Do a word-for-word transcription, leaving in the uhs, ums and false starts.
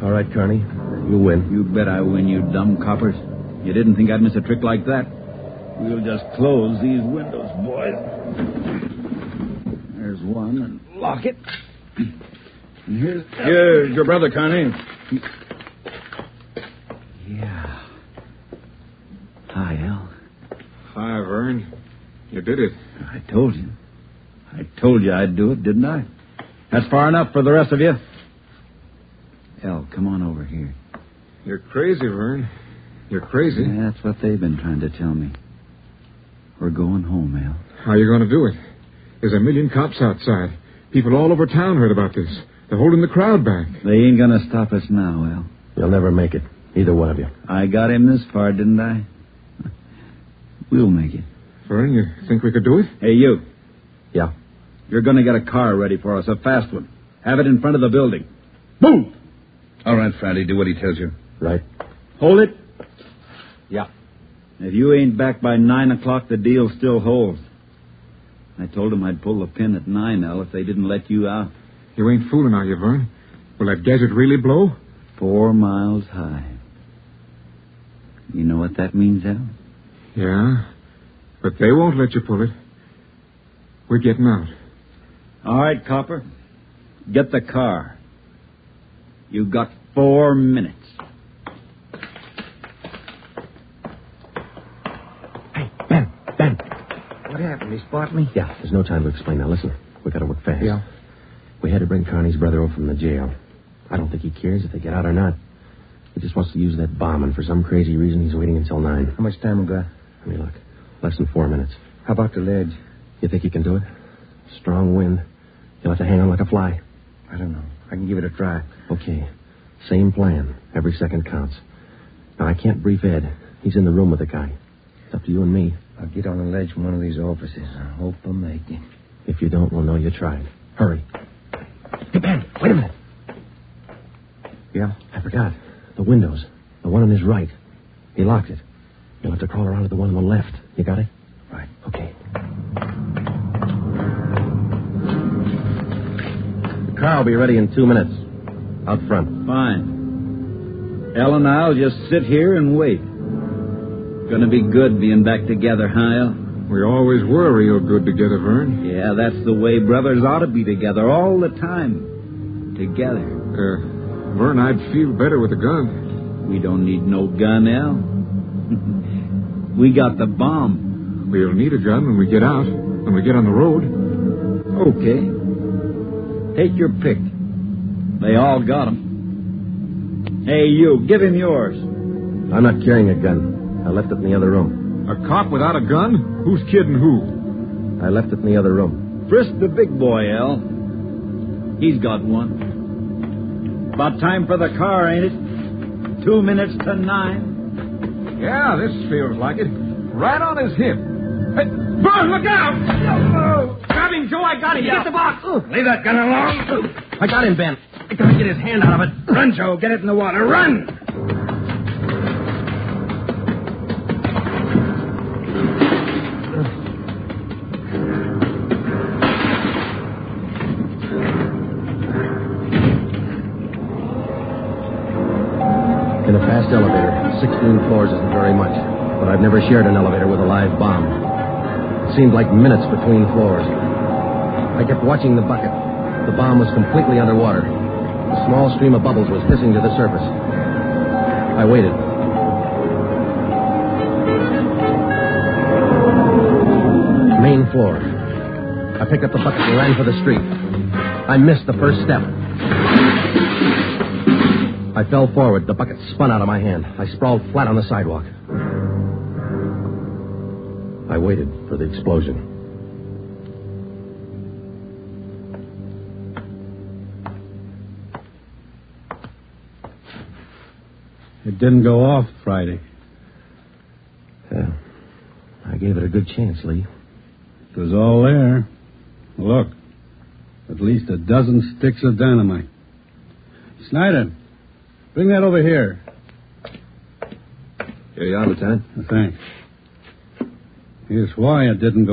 All right, Carney. You win. You bet I win, you dumb coppers. You didn't think I'd miss a trick like that? We'll just close these windows, boys. There's one, and lock it. And here's... Here's your brother, Connie. Yeah. Hi, Al. Hi, Vern. You did it. I told you. I told you I'd do it, didn't I? That's far enough for the rest of you. Al, come on over here. You're crazy, Vern. You're crazy. Yeah, that's what they've been trying to tell me. We're going home, Al. How are you going to do it? There's a million cops outside. People all over town heard about this. They're holding the crowd back. They ain't going to stop us now, Al. You'll never make it. Either one of you. I got him this far, didn't I? We'll make it. Vern, you think we could do it? Hey, you. Yeah. You're going to get a car ready for us, a fast one. Have it in front of the building. Move! All right, Friday, do what he tells you. Right. Hold it. Yeah. If you ain't back by nine o'clock, the deal still holds. I told him I'd pull the pin at nine, Al, if they didn't let you out. You ain't fooling, are you, Vern? Will that gadget really blow? Four miles high. You know what that means, Al? Yeah, but they won't let you pull it. We're getting out. All right, Copper. Get the car. You got four minutes. Hey, Ben, Ben. What happened? He spot me? Yeah, there's no time to explain now. Listen, we got to work fast. Yeah. We had to bring Carney's brother over from the jail. I don't think he cares if they get out or not. He just wants to use that bomb, and for some crazy reason, he's waiting until nine. How much time we got? Let me look. Less than four minutes. How about the ledge? You think he can do it? Strong wind. You'll have to hang on like a fly. I don't know. I can give it a try. Okay. Same plan. Every second counts. Now, I can't brief Ed. He's in the room with the guy. It's up to you and me. I'll get on the ledge from one of these offices. I hope I make it. If you don't, we'll know you tried. Hurry. Hey, Ben, wait a minute. Yeah? I forgot. The windows. The one on his right. He locked it. You'll have to crawl around to the one on the left. You got it? Right. Okay. The car will be ready in two minutes. Out front. Fine. Al and I'll just sit here and wait. Gonna be good being back together, huh, Al? We always were real good together, Vern. Yeah, that's the way brothers ought to be together all the time. Together. Uh, Vern, I'd feel better with a gun. We don't need no gun, Al. We got the bomb. We'll need a gun when we get out, when we get on the road. Okay. Take your pick. They all got 'em. Hey, you, give him yours. I'm not carrying a gun. I left it in the other room. A cop without a gun? Who's kidding who? I left it in the other room. Frisk the big boy, Al. He's got one. About time for the car, ain't it? Two minutes to nine. Yeah, this feels like it. Right on his hip. Hey, Vern, look out! Oh, grab him, Joe. I got him. Get the box. Leave that gun alone. I got him, Ben. I gotta get his hand out of it. Run, Joe. Get it in the water. Run! In a fast elevator, sixteen floors isn't very much, but I've never shared an elevator with a live bomb. It seemed like minutes between floors. I kept watching the bucket. The bomb was completely underwater. A small stream of bubbles was hissing to the surface. I waited. Main floor. I picked up the bucket and ran for the street. I missed the first step. I fell forward. The bucket spun out of my hand. I sprawled flat on the sidewalk. I waited for the explosion. It didn't go off Friday. Yeah. I gave it a good chance, Lee. It was all there. Look, at least a dozen sticks of dynamite. Snyder, bring that over here. Here you are, Lieutenant. Thanks. Here's why it didn't go